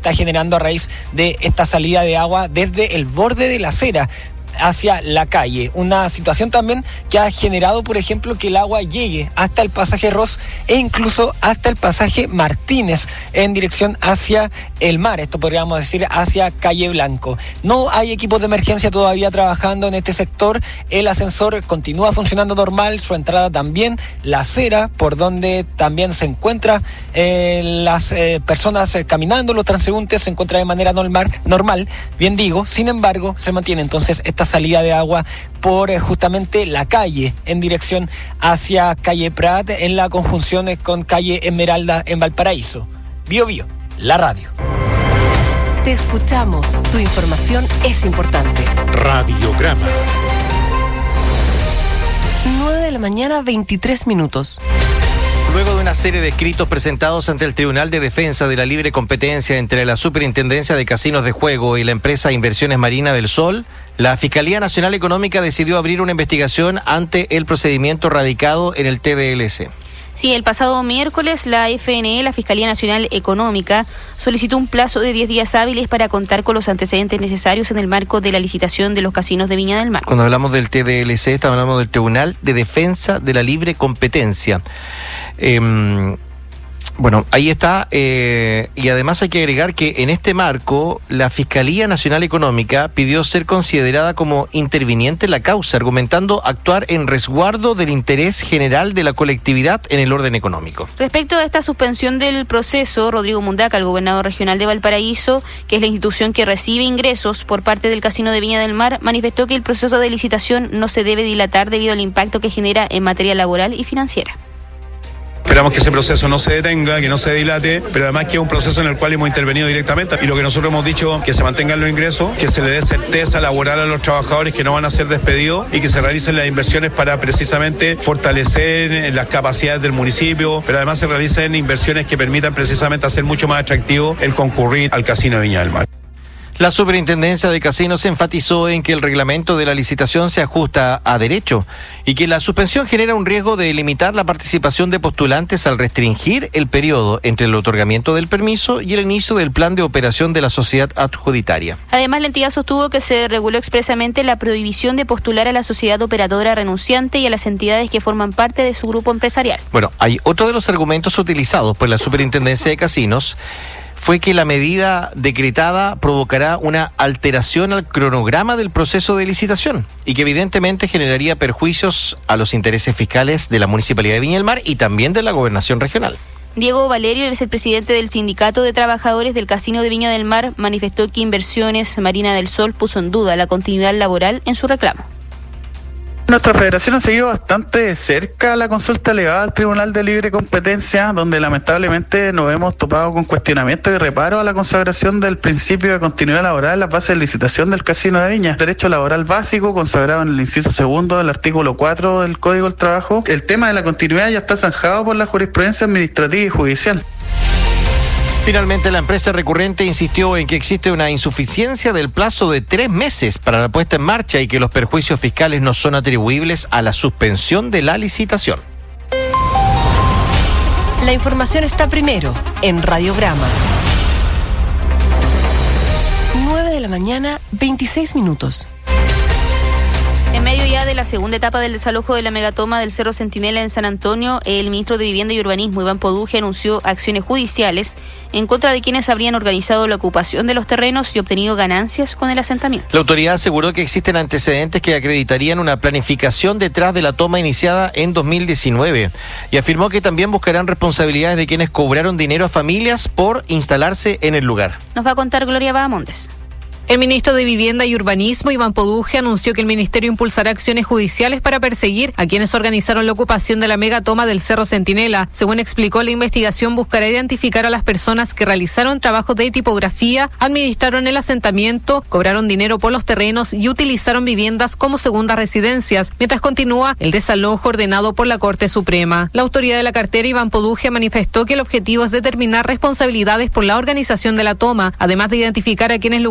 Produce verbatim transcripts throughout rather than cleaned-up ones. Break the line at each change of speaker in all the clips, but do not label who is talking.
está generando a raíz de esta salida de agua desde el borde de la acera hacia la calle. Una situación también que ha generado, por ejemplo, que el agua llegue hasta el pasaje Ross e incluso hasta el pasaje Martínez en dirección hacia el mar. Esto podríamos decir hacia Calle Blanco. No hay equipos de emergencia todavía trabajando en este sector. El ascensor continúa funcionando normal, su entrada también. La acera, por donde también se encuentra eh, las eh, personas eh, caminando, los transeúntes, se encuentra de manera normal, normal, bien digo. Sin embargo, se mantiene entonces esta salida de agua por eh, justamente la calle en dirección hacia Calle Prat en la conjunción eh, con Calle Esmeralda en Valparaíso. Bio Bio, la radio.
Te escuchamos, tu información es importante.
Radiograma.
nueve de la mañana, veintitrés minutos.
Luego de una serie de escritos presentados ante el Tribunal de Defensa de la Libre Competencia entre la Superintendencia de Casinos de Juego y la empresa Inversiones Marina del Sol, la Fiscalía Nacional Económica decidió abrir una investigación ante el procedimiento radicado en el T D L C.
Sí, el pasado miércoles la F N E, la Fiscalía Nacional Económica, solicitó un plazo de diez días hábiles para contar con los antecedentes necesarios en el marco de la licitación de los casinos de Viña del Mar.
Cuando hablamos del T D L C, estamos hablando del Tribunal de Defensa de la Libre Competencia. Eh, Bueno, ahí está, eh, y además hay que agregar que en este marco la Fiscalía Nacional Económica pidió ser considerada como interviniente en la causa, argumentando actuar en resguardo del interés general de la colectividad en el orden económico.
Respecto a esta suspensión del proceso, Rodrigo Mundaca, el gobernador regional de Valparaíso, que es la institución que recibe ingresos por parte del Casino de Viña del Mar, manifestó que el proceso de licitación no se debe dilatar debido al impacto que genera en materia laboral y financiera.
Esperamos que ese proceso no se detenga, que no se dilate, pero además que es un proceso en el cual hemos intervenido directamente y lo que nosotros hemos dicho, que se mantengan los ingresos, que se le dé certeza laboral a los trabajadores que no van a ser despedidos y que se realicen las inversiones para precisamente fortalecer las capacidades del municipio, pero además se realicen inversiones que permitan precisamente hacer mucho más atractivo el concurrir al Casino de Viña del Mar.
La Superintendencia de Casinos enfatizó en que el reglamento de la licitación se ajusta a derecho y que la suspensión genera un riesgo de limitar la participación de postulantes al restringir el periodo entre el otorgamiento del permiso y el inicio del plan de operación de la sociedad adjudicataria.
Además, la entidad sostuvo que se reguló expresamente la prohibición de postular a la sociedad operadora renunciante y a las entidades que forman parte de su grupo empresarial.
Bueno, hay otro de los argumentos utilizados por la Superintendencia de Casinos fue que la medida decretada provocará una alteración al cronograma del proceso de licitación y que evidentemente generaría perjuicios a los intereses fiscales de la Municipalidad de Viña del Mar y también de la Gobernación Regional.
Diego Valerio, es el presidente del Sindicato de Trabajadores del Casino de Viña del Mar, manifestó que Inversiones Marina del Sol puso en duda la continuidad laboral en su reclamo.
Nuestra federación ha seguido bastante de cerca la consulta elevada al Tribunal de Libre Competencia, donde lamentablemente nos hemos topado con cuestionamientos y reparos a la consagración del principio de continuidad laboral en las bases de licitación del Casino de Viña. Derecho laboral básico consagrado en el inciso segundo del artículo cuatro del Código del Trabajo. El tema de la continuidad ya está zanjado por la jurisprudencia administrativa y judicial.
Finalmente, la empresa recurrente insistió en que existe una insuficiencia del plazo de tres meses para la puesta en marcha y que los perjuicios fiscales no son atribuibles a la suspensión de la licitación.
La información está primero en Radiograma. nueve de la mañana, veintiséis minutos.
En medio ya de la segunda etapa del desalojo de la megatoma del Cerro Centinela en San Antonio, el ministro de Vivienda y Urbanismo, Iván Poduje, anunció acciones judiciales en contra de quienes habrían organizado la ocupación de los terrenos y obtenido ganancias con el asentamiento.
La autoridad aseguró que existen antecedentes que acreditarían una planificación detrás de la toma iniciada en dos mil diecinueve y afirmó que también buscarán responsabilidades de quienes cobraron dinero a familias por instalarse en el lugar.
Nos va a contar Gloria Bahamondes.
El ministro de Vivienda y Urbanismo, Iván Poduje, anunció que el ministerio impulsará acciones judiciales para perseguir a quienes organizaron la ocupación de la megatoma del Cerro Centinela. Según explicó, la investigación buscará identificar a las personas que realizaron trabajos de tipografía, administraron el asentamiento, cobraron dinero por los terrenos y utilizaron viviendas como segundas residencias, mientras continúa el desalojo ordenado por la Corte Suprema. La autoridad de la cartera, Iván Poduje, manifestó que el objetivo es determinar responsabilidades por la organización de la toma, además de identificar a quienes lucraron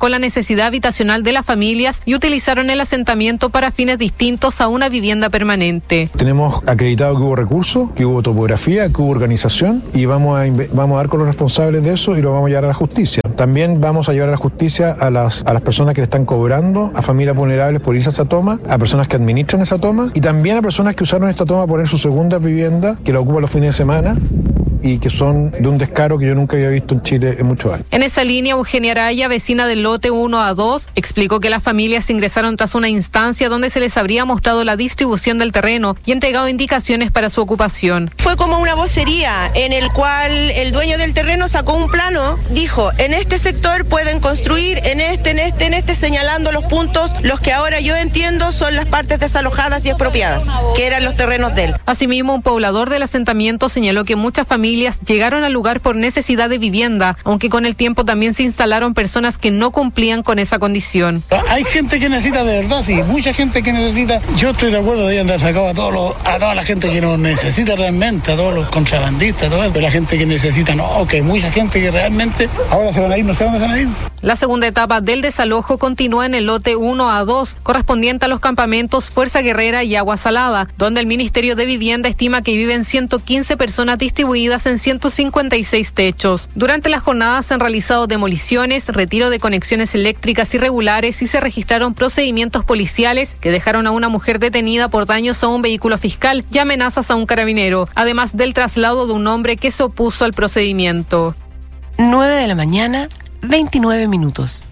destacó la necesidad habitacional de las familias y utilizaron el asentamiento para fines distintos a una vivienda permanente.
Tenemos acreditado que hubo recursos, que hubo topografía, que hubo organización y vamos a, vamos a dar con los responsables de eso y lo vamos a llevar a la justicia. También vamos a llevar a la justicia a las, a las personas que le están cobrando, a familias vulnerables por irse a esa toma, a personas que administran esa toma y también a personas que usaron esta toma para poner su segunda vivienda, que la ocupan los fines de semana y que son de un descaro que yo nunca había visto en Chile en muchos años.
En esa línea, Eugenia Araya, vecina del lote uno a dos, explicó que las familias ingresaron tras una instancia donde se les habría mostrado la distribución del terreno y entregado indicaciones para su ocupación.
Fue como una vocería en el cual el dueño del terreno sacó un plano, dijo, en este sector pueden construir, en este, en este, en este, señalando los puntos, los que ahora yo entiendo son las partes desalojadas y expropiadas, que eran los terrenos de él.
Asimismo, un poblador del asentamiento señaló que muchas familias llegaron al lugar por necesidad de vivienda, aunque con el tiempo también se instalaron personas que no cumplían con esa condición.
Hay gente que necesita de verdad, sí, mucha gente que necesita. Yo estoy de acuerdo de andar sacado a todos los, a toda la gente que no necesita realmente, a todos los contrabandistas, todo eso, la gente que necesita, no, que hay mucha gente que realmente ahora se van a ir, no sé dónde se van a ir.
La segunda etapa del desalojo continúa en el lote uno a dos, correspondiente a los campamentos Fuerza Guerrera y Agua Salada, donde el Ministerio de Vivienda estima que viven ciento quince personas distribuidas en ciento cincuenta y seis techos. Durante las jornadas se han realizado demoliciones, retiro de conexiones eléctricas irregulares y se registraron procedimientos policiales que dejaron a una mujer detenida por daños a un vehículo fiscal y amenazas a un carabinero, además del traslado de un hombre que se opuso al procedimiento.
nueve de la mañana, veintinueve minutos.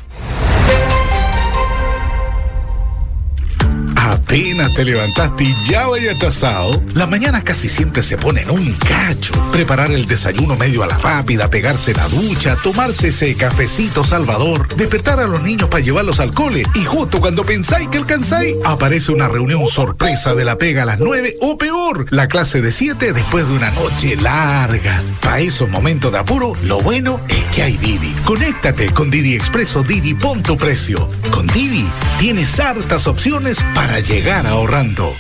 Apenas te levantaste y ya vaya atrasado. Las mañanas casi siempre se ponen un cacho. Preparar el desayuno medio a la rápida, pegarse la ducha, tomarse ese cafecito salvador, despertar a los niños para llevarlos al cole y justo cuando pensáis que alcanzáis, aparece una reunión sorpresa de la pega a las nueve o peor, la clase de siete después de una noche larga. Para esos momentos de apuro, lo bueno es que hay Didi. Conéctate con Didi Expreso Didi Punto Precio. Con Didi tienes hartas opciones para llegar ahorrando.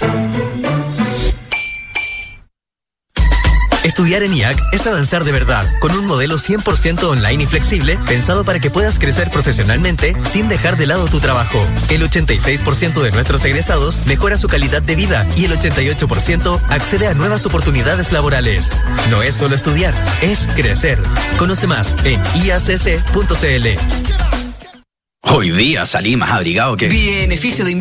Estudiar en I A C es avanzar de verdad, con un modelo cien por ciento online y flexible, pensado para que puedas crecer profesionalmente sin dejar de lado tu trabajo. El ochenta y seis por ciento de nuestros egresados mejora su calidad de vida y el ochenta y ocho por ciento accede a nuevas oportunidades laborales. No es solo estudiar, es crecer. Conoce más en i a c c punto c l.
Hoy día salí más abrigado que...
Beneficio de